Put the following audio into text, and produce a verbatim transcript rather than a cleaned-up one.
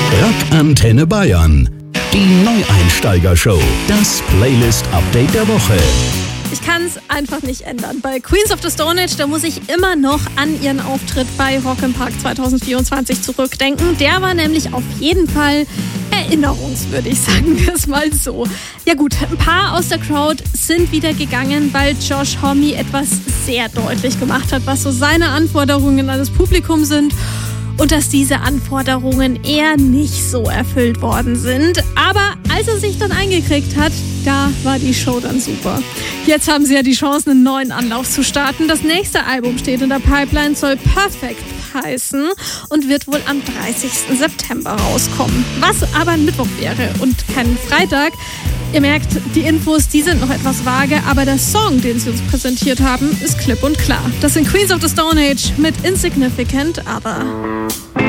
Rock Antenne Bayern. Die Neueinsteiger-Show. Das Playlist-Update der Woche. Ich kann es einfach nicht ändern. Bei Queens of the Stone Age, da muss ich immer noch an ihren Auftritt bei Rock im Park zwanzig vierundzwanzig zurückdenken. Der war nämlich auf jeden Fall erinnerungswürdig, sagen wir es mal so. Ja gut, ein paar aus der Crowd sind wieder gegangen, weil Josh Homme etwas sehr deutlich gemacht hat, was so seine Anforderungen an das Publikum sind. Und dass diese Anforderungen eher nicht so erfüllt worden sind. Aber als er sich dann eingekriegt hat, da war die Show dann super. Jetzt haben sie ja die Chance, einen neuen Anlauf zu starten. Das nächste Album steht in der Pipeline, soll Perfect heißen und wird wohl am dreißigsten September rauskommen. Was aber ein Mittwoch wäre und kein Freitag. Ihr merkt, die Infos, die sind noch etwas vage, aber der Song, den sie uns präsentiert haben, ist klipp und klar. Das sind Queens of the Stone Age mit Insignificant Other.